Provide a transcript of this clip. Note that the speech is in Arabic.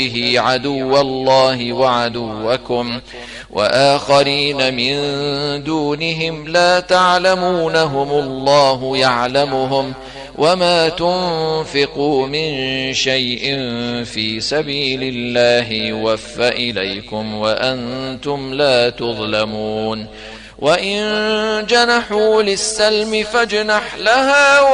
به عدو الله وعدوكم وآخرين من دونهم لا تعلمونهم الله يعلمهم وما تنفقوا من شيء في سبيل الله يوفى إليكم وأنتم لا تظلمون وإن جنحوا للسلم فاجنح لها